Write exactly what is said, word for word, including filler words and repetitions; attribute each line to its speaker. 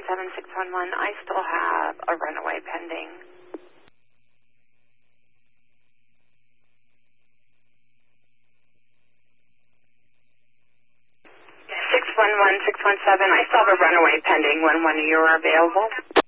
Speaker 1: seven six one one. I still have a runaway pending. six one one, six one seven. I still have a runaway pending when one of you are available.